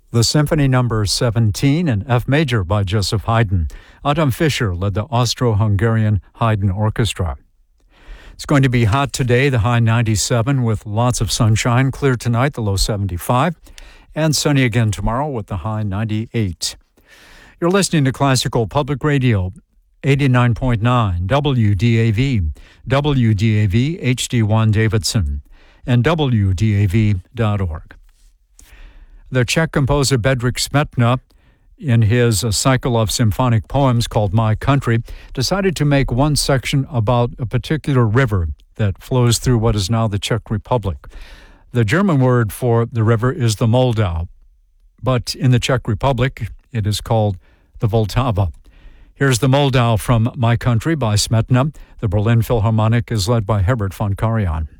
The Symphony No. 17 in F major by Joseph Haydn. Adam Fischer led the Austro-Hungarian Haydn Orchestra. It's going to be hot today, the high 97 with lots of sunshine. Clear tonight, the low 75. And sunny again tomorrow with the high 98. You're listening to Classical Public Radio, 89.9 WDAV, WDAV HD1 Davidson, and WDAV.org. The Czech composer Bedřich Smetana, in his cycle of symphonic poems called My Country, decided to make one section about a particular river that flows through what is now the Czech Republic. The German word for the river is the Moldau, but in the Czech Republic it is called the Vltava. Here's the Moldau from My Country by Smetana. The Berlin Philharmonic is led by Herbert von Karajan.